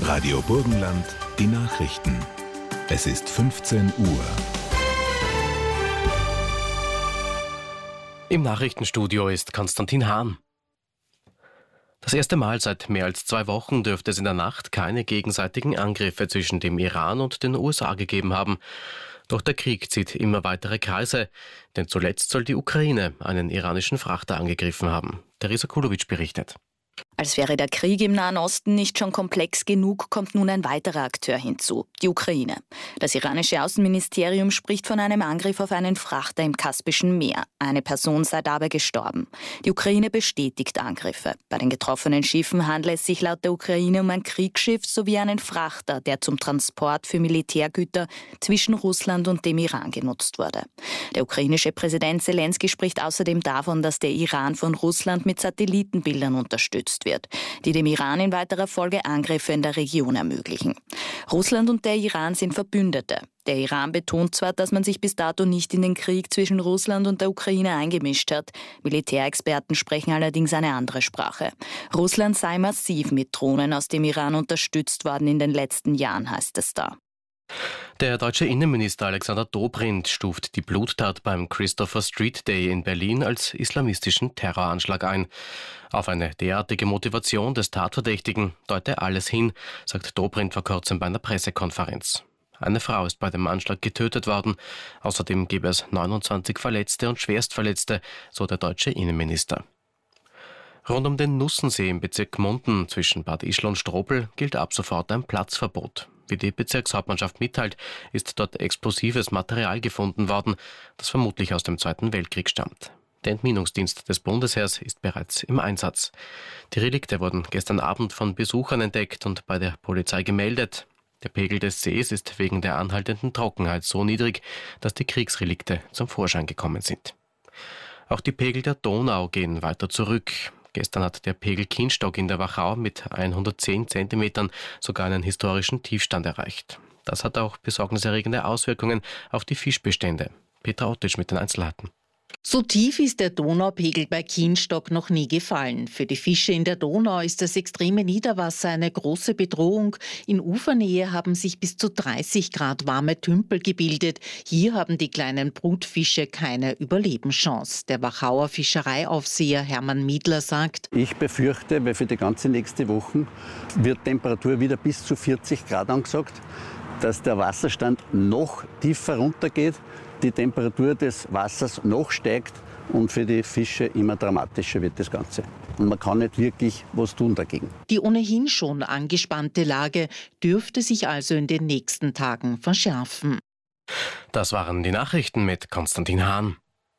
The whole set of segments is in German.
Radio Burgenland, die Nachrichten. Es ist 15 Uhr. Im Nachrichtenstudio ist Konstantin Hahn. Das erste Mal seit mehr als 2 Wochen dürfte es in der Nacht keine gegenseitigen Angriffe zwischen dem Iran und den USA gegeben haben. Doch der Krieg zieht immer weitere Kreise, denn zuletzt soll die Ukraine einen iranischen Frachter angegriffen haben. Teresa Kulovic berichtet. Als wäre der Krieg im Nahen Osten nicht schon komplex genug, kommt nun ein weiterer Akteur hinzu, die Ukraine. Das iranische Außenministerium spricht von einem Angriff auf einen Frachter im Kaspischen Meer. Eine Person sei dabei gestorben. Die Ukraine bestätigt Angriffe. Bei den getroffenen Schiffen handelt es sich laut der Ukraine um ein Kriegsschiff sowie einen Frachter, der zum Transport für Militärgüter zwischen Russland und dem Iran genutzt wurde. Der ukrainische Präsident Zelensky spricht außerdem davon, dass der Iran von Russland mit Satellitenbildern unterstützt wird, die dem Iran in weiterer Folge Angriffe in der Region ermöglichen. Russland und der Iran sind Verbündete. Der Iran betont zwar, dass man sich bis dato nicht in den Krieg zwischen Russland und der Ukraine eingemischt hat. Militärexperten sprechen allerdings eine andere Sprache. Russland sei massiv mit Drohnen aus dem Iran unterstützt worden in den letzten Jahren, heißt es da. Der deutsche Innenminister Alexander Dobrindt stuft die Bluttat beim Christopher Street Day in Berlin als islamistischen Terroranschlag ein. Auf eine derartige Motivation des Tatverdächtigen deute alles hin, sagt Dobrindt vor kurzem bei einer Pressekonferenz. Eine Frau ist bei dem Anschlag getötet worden. Außerdem gebe es 29 Verletzte und Schwerstverletzte, so der deutsche Innenminister. Rund um den Nussensee im Bezirk Munden zwischen Bad Ischl und Strobl gilt ab sofort ein Platzverbot. Wie die Bezirkshauptmannschaft mitteilt, ist dort explosives Material gefunden worden, das vermutlich aus dem Zweiten Weltkrieg stammt. Der Entminungsdienst des Bundesheers ist bereits im Einsatz. Die Relikte wurden gestern Abend von Besuchern entdeckt und bei der Polizei gemeldet. Der Pegel des Sees ist wegen der anhaltenden Trockenheit so niedrig, dass die Kriegsrelikte zum Vorschein gekommen sind. Auch die Pegel der Donau gehen weiter zurück. Gestern hat der Pegel Kienstock in der Wachau mit 110 cm sogar einen historischen Tiefstand erreicht. Das hat auch besorgniserregende Auswirkungen auf die Fischbestände. Petra Ottisch mit den Einzelheiten. So tief ist der Donaupegel bei Kienstock noch nie gefallen. Für die Fische in der Donau ist das extreme Niederwasser eine große Bedrohung. In Ufernähe haben sich bis zu 30 Grad warme Tümpel gebildet. Hier haben die kleinen Brutfische keine Überlebenschance. Der Wachauer Fischereiaufseher Hermann Miedler sagt: Ich befürchte, weil für die ganze nächste Woche wird Temperatur wieder bis zu 40 Grad angesagt, dass der Wasserstand noch tiefer runtergeht, die Temperatur des Wassers noch steigt und für die Fische immer dramatischer wird das Ganze. Und man kann nicht wirklich was tun dagegen. Die ohnehin schon angespannte Lage dürfte sich also in den nächsten Tagen verschärfen. Das waren die Nachrichten mit Konstantin Hahn.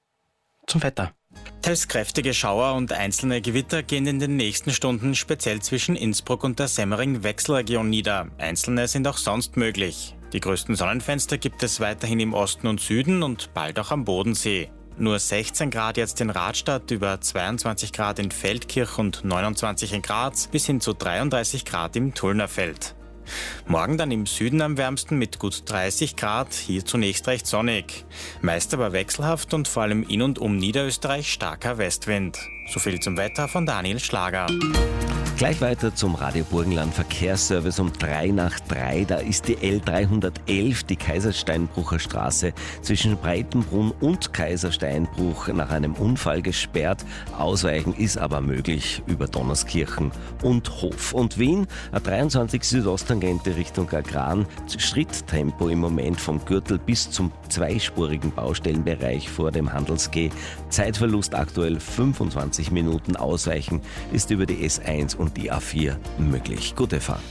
Zum Wetter. Teils kräftige Schauer und einzelne Gewitter gehen in den nächsten Stunden speziell zwischen Innsbruck und der Semmering-Wechselregion nieder. Einzelne sind auch sonst möglich. Die größten Sonnenfenster gibt es weiterhin im Osten und Süden und bald auch am Bodensee. Nur 16 Grad jetzt in Radstadt, über 22 Grad in Feldkirch und 29 in Graz bis hin zu 33 Grad im Tullnerfeld. Morgen dann im Süden am wärmsten mit gut 30 Grad, hier zunächst recht sonnig. Meist aber wechselhaft und vor allem in und um Niederösterreich starker Westwind. So viel zum Wetter von Daniel Schlager. Gleich weiter zum Radio Burgenland Verkehrsservice um 2:03. Da ist die L311, die Kaisersteinbrucher Straße, zwischen Breitenbrunn und Kaisersteinbruch nach einem Unfall gesperrt. Ausweichen ist aber möglich über Donnerskirchen und Hof. Und Wien, A23 Südosttangente Richtung Agran, Schritttempo im Moment vom Gürtel bis zum zweispurigen Baustellenbereich vor dem Handelsquai. Zeitverlust aktuell 25 Minuten. Ausweichen ist über die S1 und die A4 möglich. Gute Fahrt.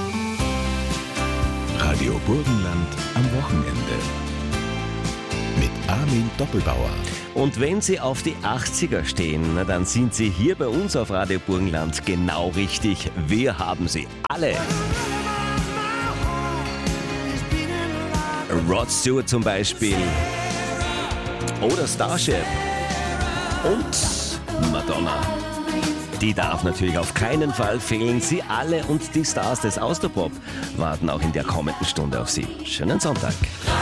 Radio Burgenland am Wochenende. Mit Armin Doppelbauer. Und wenn Sie auf die 80er stehen, na dann sind Sie hier bei uns auf Radio Burgenland genau richtig. Wir haben sie alle. Rod Stewart zum Beispiel. Oder Starship. Und Madonna. Die darf natürlich auf keinen Fall fehlen. Sie alle und die Stars des Austropop warten auch in der kommenden Stunde auf Sie. Schönen Sonntag.